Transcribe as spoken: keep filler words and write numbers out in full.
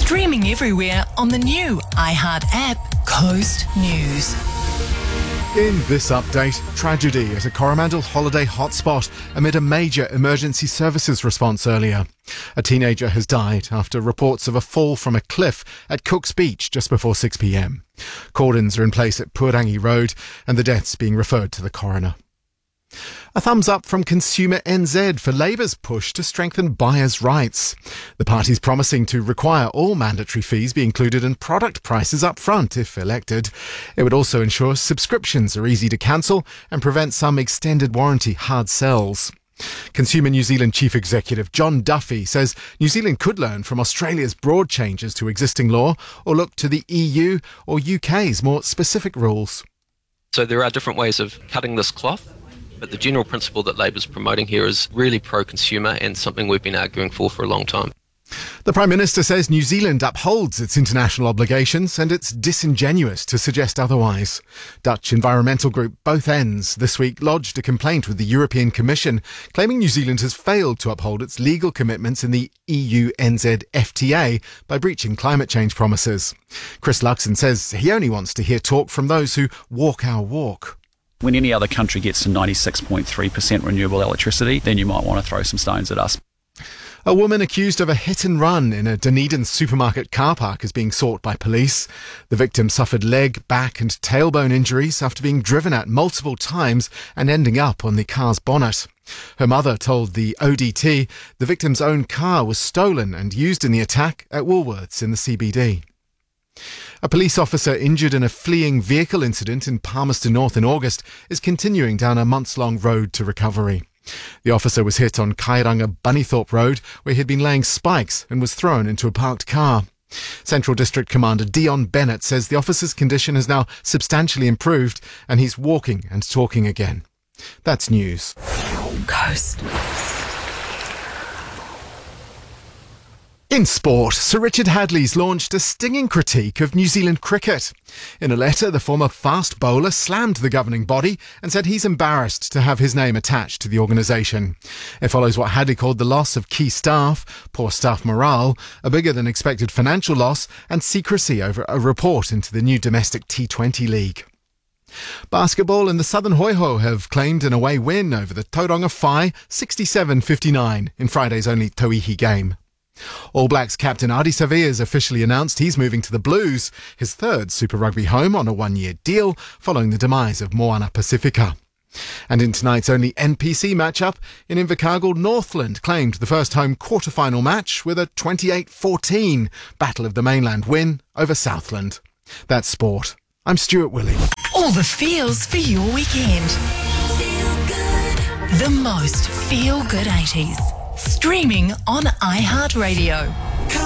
Streaming everywhere on the new iHeart app, Coast News. In this update, tragedy at a Coromandel holiday hotspot amid a major emergency services response earlier. A teenager has died after reports of a fall from a cliff at Cook's Beach just before six p.m. Cordons are in place at Purangi Road and the deaths being referred to the coroner. A thumbs up from Consumer N Z for Labour's push to strengthen buyers' rights. The party's promising to require all mandatory fees be included in product prices up front if elected. It would also ensure subscriptions are easy to cancel and prevent some extended warranty hard sells. Consumer New Zealand Chief Executive John Duffy says New Zealand could learn from Australia's broad changes to existing law or look to the E U or U K's more specific rules. So there are different ways of cutting this cloth. But the general principle that Labour's promoting here is really pro-consumer and something we've been arguing for for a long time. The Prime Minister says New Zealand upholds its international obligations and it's disingenuous to suggest otherwise. Dutch environmental group Both Ends this week lodged a complaint with the European Commission claiming New Zealand has failed to uphold its legal commitments in the E U N Z F T A by breaching climate change promises. Chris Luxon says he only wants to hear talk from those who walk our walk. When any other country gets to ninety-six point three percent renewable electricity, then you might want to throw some stones at us. A woman accused of a hit and run in a Dunedin supermarket car park is being sought by police. The victim suffered leg, back and tailbone injuries after being driven at multiple times and ending up on the car's bonnet. Her mother told the O D T the victim's own car was stolen and used in the attack at Woolworths in the C B D. A police officer injured in a fleeing vehicle incident in Palmerston North in August is continuing down a months-long road to recovery. The officer was hit on Kairanga Bunnythorpe Road, where he'd been laying spikes and was thrown into a parked car. Central District Commander Dion Bennett says the officer's condition has now substantially improved and he's walking and talking again. That's news. Coast. In sport, Sir Richard Hadley's launched a stinging critique of New Zealand cricket. In a letter, the former fast bowler slammed the governing body and said he's embarrassed to have his name attached to the organisation. It follows what Hadley called the loss of key staff, poor staff morale, a bigger than expected financial loss and secrecy over a report into the new domestic T twenty league. Basketball and the Southern Hoiho have claimed an away win over the Tauranga Whai sixty-seven fifty-nine in Friday's only Tauihi game. All Blacks captain Ardie Savea has officially announced he's moving to the Blues, his third Super Rugby home on a one-year deal following the demise of Moana Pacifica. And in tonight's only N P C matchup, in Invercargill, Northland claimed the first home quarter-final match with a twenty-eight fourteen Battle of the Mainland win over Southland. That's sport. I'm Stuart Willie. All the feels for your weekend. Feel good. The most feel-good eighties. Streaming on iHeartRadio.